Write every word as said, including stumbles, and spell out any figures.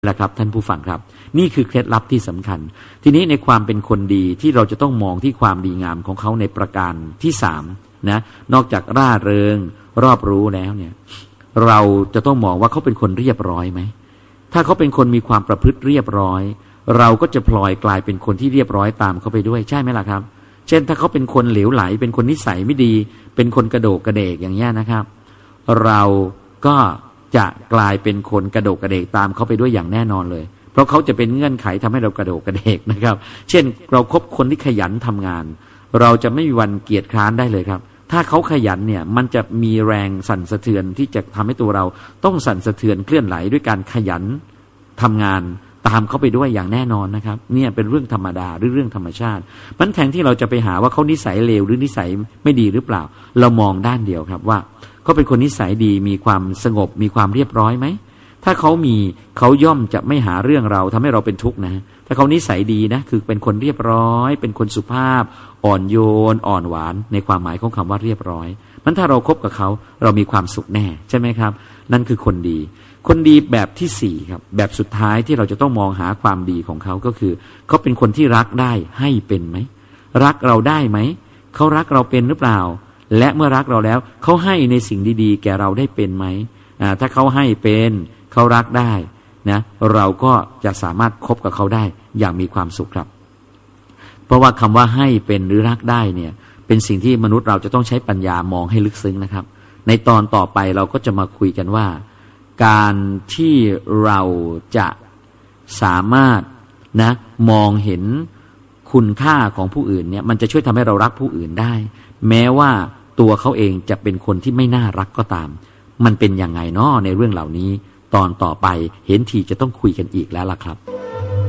แหละครับท่านผู้ฟังครับนี่คือเคล็ดลับที่สำคัญทีนี้ในความเป็นคนดีที่เราจะต้องมองที่ความดีงามของเขาในประการที่สามนะนอกจากร่าเริงรอบรู้แล้วเนี่ยเราจะต้องมองว่าเขาเป็นคนเรียบร้อยไหมถ้าเขาเป็นคนมีความประพฤติเรียบร้อยเราก็จะพลอยกลายเป็นคนที่เรียบร้อยตามเขาไปด้วยใช่ไหมล่ะครับเช่นถ้าเขาเป็นคนเหลวไหลเป็นคนนิสัยไม่ดีเป็นคนกระโดกกระเดกอย่างนี้นะครับเราก็จะกลายเป็นคนกระโดกกระเดกตามเขาไปด้วยอย่างแน่นอนเลยเพราะเขาจะเป็นเงื่อนไขทำให้เรากระโดกกระเดกนะครับเช่นเราคบคนที่ขยันทำงานเราจะไม่มีวันเกียจคร้านได้เลยครับถ้าเขาขยันเนี่ยมันจะมีแรงสั่นสะเทือนที่จะทำให้ตัวเราต้องสั่นสะเทือนเคลื่อนไหวด้วยการขยันทำงานตามเขาไปด้วยอย่างแน่นอนนะครับเนี่ยเป็นเรื่องธรรมดาหรือเรื่องธรรมชาติมันแทนที่เราจะไปหาว่าเขานิสัยเลวหรือนิสัยไม่ดีหรือเปล่าเรามองด้านเดียวครับว่าเขาเป็นคนนิสัยดีมีความสงบมีความเรียบร้อยไหมถ้าเขามีเขาย่อมจะไม่หาเรื่องเราทำให้เราเป็นทุกข์นะถ้าเขานิสัยดีนะคือเป็นคนเรียบร้อยเป็นคนสุภาพอ่อนโยนอ่อนหวานในความหมายของคำว่าเรียบร้อยมันถ้าเราคบกับเขาเรามีความสุขแน่ใช่ไหมครับนั่นคือคนดีคนดีแบบที่สี่ครับแบบสุดท้ายที่เราจะต้องมองหาความดีของเขาก็คือเขาเป็นคนที่รักได้ให้เป็นไหมรักเราได้ไหมเขารักเราเป็นหรือเปล่าและเมื่อรักเราแล้วเขาให้ในสิ่งดีๆแก่เราได้เป็นไหมอ่าถ้าเขาให้เป็นเขารักได้นะเราก็จะสามารถคบกับเขาได้อย่างมีความสุขครับเพราะว่าคำว่าให้เป็นหรือรักได้เนี่ยเป็นสิ่งที่มนุษย์เราจะต้องใช้ปัญญามองให้ลึกซึ้งนะครับในตอนต่อไปเราก็จะมาคุยกันว่าการที่เราจะสามารถนะมองเห็นคุณค่าของผู้อื่นเนี่ยมันจะช่วยทำให้เรารักผู้อื่นได้แม้ว่าตัวเขาเองจะเป็นคนที่ไม่น่ารักก็ตามมันเป็นยังไงเนาะในเรื่องเหล่านี้ตอนต่อไปเห็นทีจะต้องคุยกันอีกแล้วล่ะครับ